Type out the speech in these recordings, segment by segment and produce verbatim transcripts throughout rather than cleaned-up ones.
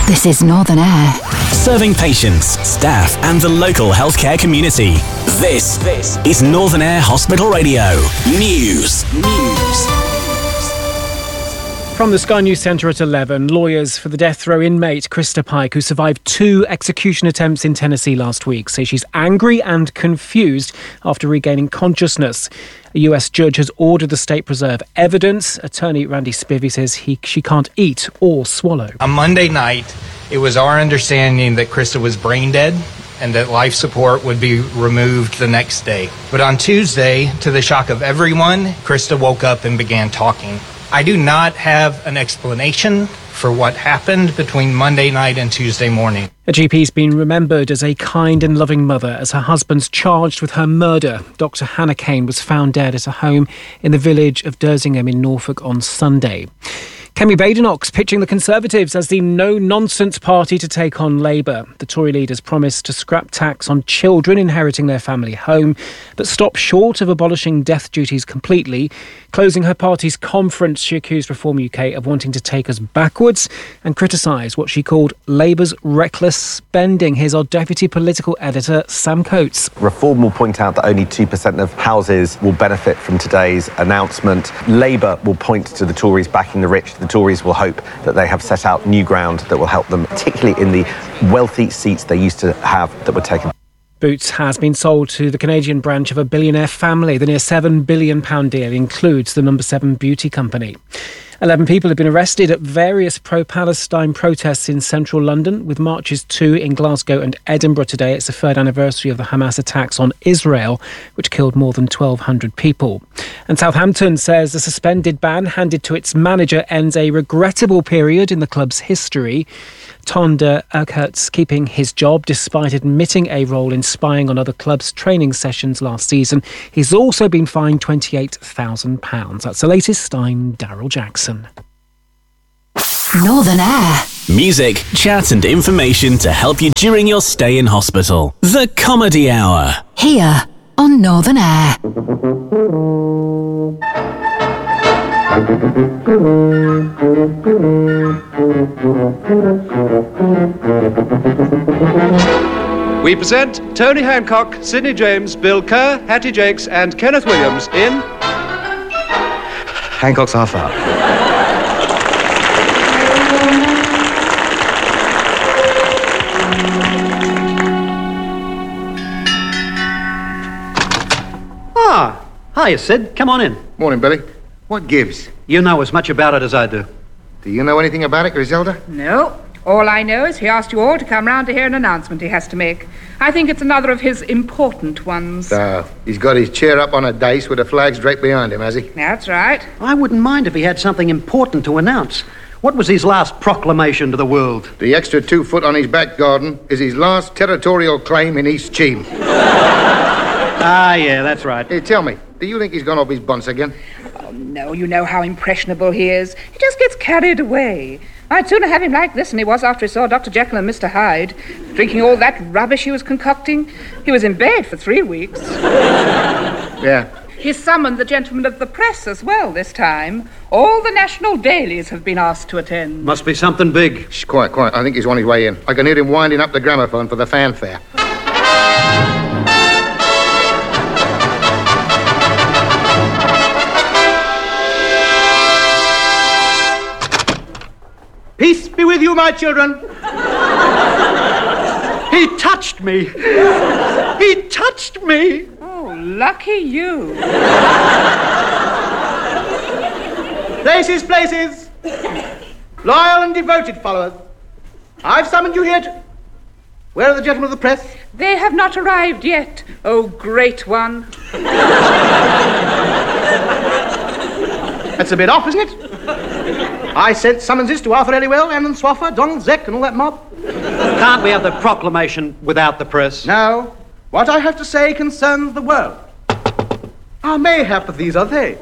This is Northern Air. Serving patients, staff and the local healthcare community. This, this is Northern Air Hospital Radio. News. News. From the Sky News Centre at eleven, lawyers for the death row inmate Krista Pike, who survived two execution attempts in Tennessee last week, say she's angry and confused after regaining consciousness. A U S judge has ordered the state preserve evidence. Attorney Randy Spivey says he she can't eat or swallow. On Monday night, it was our understanding that Krista was brain dead and that life support would be removed the next day. But on Tuesday, to the shock of everyone, Krista woke up and began talking. I do not have an explanation for what happened between Monday night and Tuesday morning. A G P's been remembered as a kind and loving mother as her husband's charged with her murder. Doctor Hannah Kane was found dead at a home in the village of Dersingham in Norfolk on Sunday. Kemi Badenoch's pitching the Conservatives as the no-nonsense party to take on Labour. The Tory leaders promised to scrap tax on children inheriting their family home, but stopped short of abolishing death duties completely. Closing her party's conference, she accused Reform U K of wanting to take us backwards and criticised what she called Labour's reckless spending. Here's our Deputy Political Editor, Sam Coates. Reform will point out that only two percent of houses will benefit from today's announcement. Labour will point to the Tories backing the rich. The Tories will hope that they have set out new ground that will help them, particularly in the wealthy seats they used to have that were taken. Boots has been sold to the Canadian branch of a billionaire family. The near seven billion pounds deal includes the number seven beauty company. Eleven people have been arrested at various pro-Palestine protests in central London, with marches too in Glasgow and Edinburgh today. It's the third anniversary of the Hamas attacks on Israel, which killed more than twelve hundred people. And Southampton says the suspended ban handed to its manager ends a regrettable period in the club's history. Tonda Urquhart's keeping his job despite admitting a role in spying on other clubs' training sessions last season. He's also been fined twenty-eight thousand pounds. That's the latest. I'm Daryl Jackson. Northern Air. Music, chat and information to help you during your stay in hospital. The Comedy Hour. Here on Northern Air. We present Tony Hancock, Sidney James, Bill Kerr, Hattie Jakes and Kenneth Williams in Hancock's Half Hour. Ah, hiya, Sid. Come on in. Morning, Billy. What gives? You know as much about it as I do. Do you know anything about it, Griselda? No. All I know is he asked you all to come round to hear an announcement he has to make. I think it's another of his important ones. So, he's got his chair up on a dais with the flags draped behind him, has he? That's right. I wouldn't mind if he had something important to announce. What was his last proclamation to the world? The extra two foot on his back garden is his last territorial claim in East Cheam. Ah, yeah, that's right. Hey, tell me, do you think he's gone off his bunce again? Oh, no, you know how impressionable he is. He just gets carried away. I'd sooner have him like this than he was after he saw Doctor Jekyll and Mister Hyde, drinking all that rubbish he was concocting. He was in bed for three weeks. Yeah. He summoned the gentlemen of the press as well this time. All the national dailies have been asked to attend. Must be something big. Shh, quiet, quiet. I think he's on his way in. I can hear him winding up the gramophone for the fanfare. Peace be with you, my children. He touched me. He touched me. Oh, lucky you. Places, places. Loyal and devoted followers. I've summoned you here to... Where are the gentlemen of the press? They have not arrived yet, oh great one. That's a bit off, isn't it? I sent summonses to Arthur Elliwell, Annan Swaffer, Donald Zeck, and all that mob. Can't we have the proclamation without the press? No. What I have to say concerns the world. Our mayhaps are they.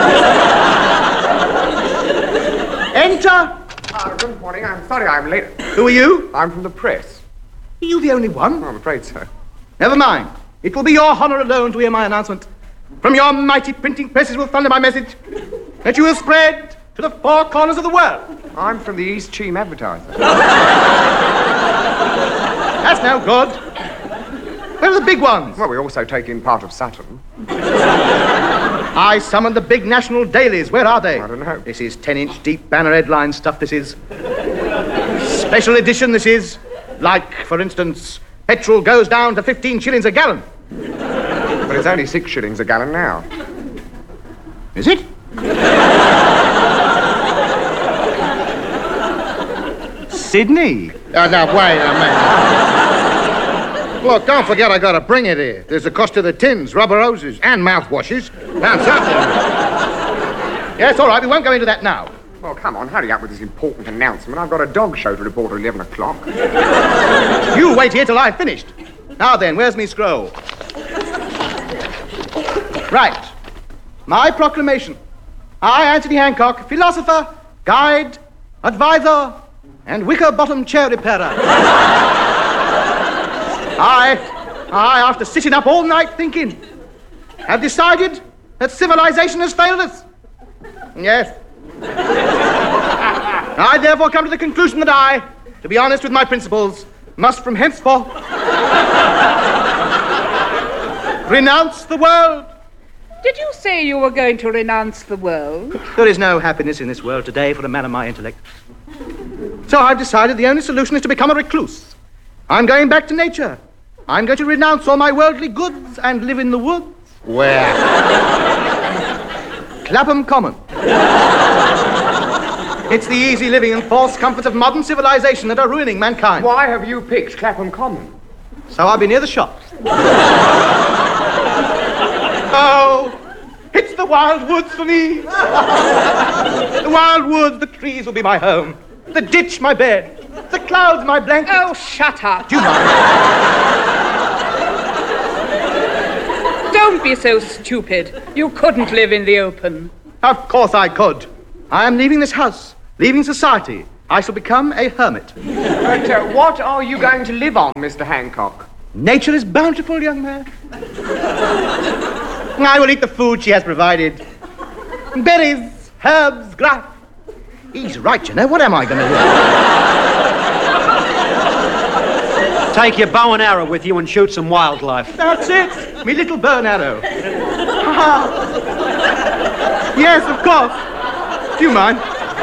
Enter. Uh, good morning. I'm sorry I'm late. Who are you? I'm from the press. Are you the only one? I'm afraid so. Never mind. It will be your honor alone to hear my announcement. From your mighty printing presses will thunder my message that you will spread to the four corners of the world. I'm from the East Cheam Advertiser. That's no good. Where are the big ones? Well, we also take in part of Saturn. I summoned the big national dailies. Where are they? I don't know. This is ten-inch deep banner headline stuff, this is. Special edition, this is. Like, for instance, petrol goes down to fifteen shillings a gallon. But it's only six shillings a gallon now. Is it? Sydney. Uh, now, wait a minute. Look, don't forget I gotta bring it here. There's the cost of the tins, rubber hoses, and mouthwashes. Now, something. Yes, all right, we won't go into that now. Well, come on, hurry up with this important announcement. I've got a dog show to report at eleven o'clock. You wait here till I've finished. Now then, where's me scroll? Right. My proclamation. I, Anthony Hancock, philosopher, guide, advisor, and wicker-bottom chair repairer. I, I, after sitting up all night thinking, have decided that civilization has failed us. Yes. I therefore come to the conclusion that I, to be honest with my principles, must from henceforth renounce the world. Did you say you were going to renounce the world? There is no happiness in this world today for a man of my intellect. So I've decided the only solution is to become a recluse. I'm going back to nature. I'm going to renounce all my worldly goods and live in the woods. Where? Clapham Common. It's the easy living and false comforts of modern civilization that are ruining mankind. Why have you picked Clapham Common? So I'll be near the shops. Oh, it's the wild woods for me. The wild woods, the trees will be my home. The ditch, my bed. The clouds, my blanket. Oh, shut up. Do you mind? Don't be so stupid. You couldn't live in the open. Of course I could. I am leaving this house, leaving society. I shall become a hermit. But uh, what are you going to live on, Mister Hancock? Nature is bountiful, young man. I will eat the food she has provided. Berries, herbs, grass. He's right, you know. What am I going to do? Take your bow and arrow with you and shoot some wildlife. That's it. Me little bow and arrow. Yes, of course. Do you mind?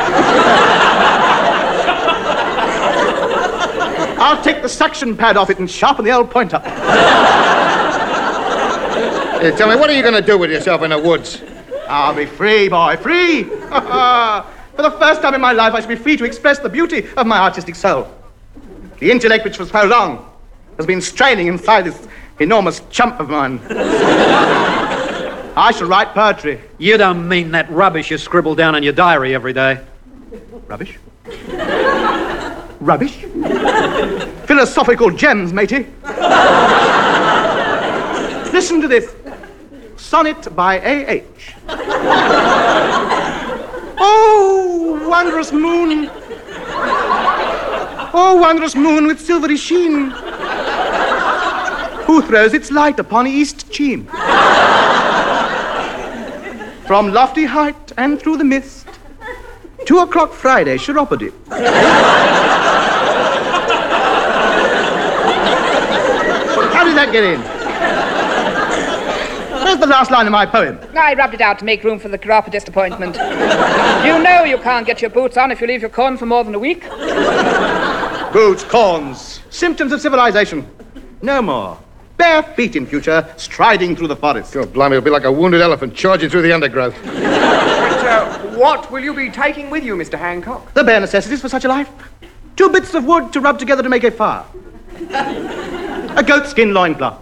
I'll take the suction pad off it and sharpen the old point up. Hey, tell me, what are you going to do with yourself in the woods? I'll be free, boy, free. For the first time in my life, I shall be free to express the beauty of my artistic soul. The intellect which for so long has been straining inside this enormous chump of mine. I shall write poetry. You don't mean that rubbish you scribble down in your diary every day. Rubbish? Rubbish? Philosophical gems, matey. Listen to this. Sonnet by A H Oh, wondrous moon. Oh, wondrous moon with silvery sheen, who throws its light upon East Cheam. From lofty height and through the mist, two o'clock Friday, chiropody. How did that get in? Where's the last line of my poem? I rubbed it out to make room for the chiropodist appointment. You know you can't get your boots on if you leave your corn for more than a week. Boots, corns, symptoms of civilization. No more. Bare feet in future, striding through the forest. God blimey, it'll be like a wounded elephant charging through the undergrowth. But uh, what will you be taking with you, Mister Hancock? The bare necessities for such a life. Two bits of wood to rub together to make a fire. A goatskin loincloth.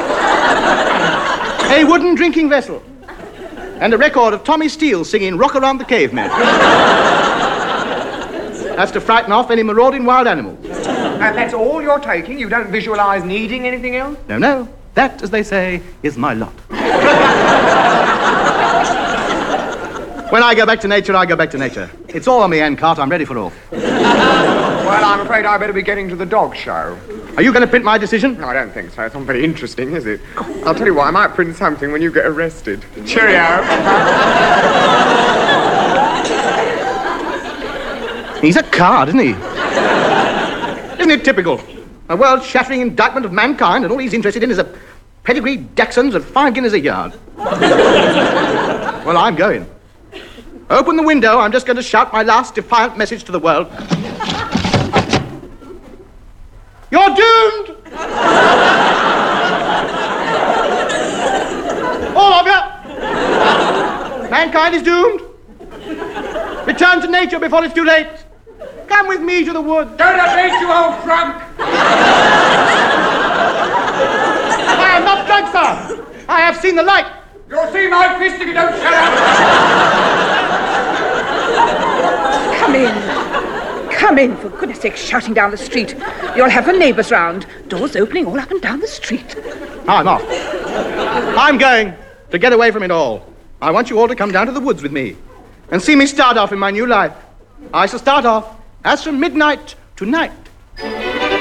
A wooden drinking vessel. And a record of Tommy Steele singing Rock Around the Caveman. That's to frighten off any marauding wild animals. And that's all you're taking? You don't visualize needing anything else? No, no. That, as they say, is my lot. When I go back to nature, I go back to nature. It's all on me, Ann Cart. I'm ready for all. Well, I'm afraid I better be getting to the dog show. Are you going to print my decision? No, I don't think so. It's not very interesting, is it? I'll tell you what, I might print something when you get arrested. Cheerio. He's a card, isn't he? Isn't it typical? A world-shattering indictment of mankind, and all he's interested in is a pedigree Dachshunds at five guineas a yard. Well, I'm going. Open the window. I'm just going to shout my last defiant message to the world. You're doomed! All of you! Mankind is doomed. Return to nature before it's too late. Come with me to the woods. Don't abate, you old drunk! I am not drunk, sir. I have seen the light. You'll see my fist if you don't shut up. Come in. Come in, for goodness sake, shouting down the street. You'll have the neighbours round. Doors opening all up and down the street. I'm off. I'm going to get away from it all. I want you all to come down to the woods with me and see me start off in my new life. I shall start off as from midnight to night.